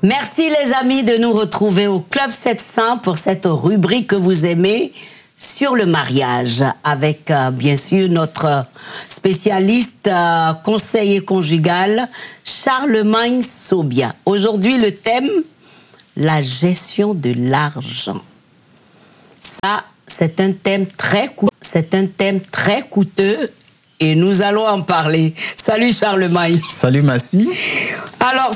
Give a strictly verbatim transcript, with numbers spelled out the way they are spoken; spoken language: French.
Merci les amis de nous retrouver au Club sept cents pour cette rubrique que vous aimez sur le mariage avec euh, bien sûr notre spécialiste euh, conseiller conjugal Charlemagne Sobia. Aujourd'hui le thème, la gestion de l'argent. Ça, c'est un thème très coûteux, c'est un thème très coûteux et nous allons en parler. Salut Charlemagne. Salut Massi. Alors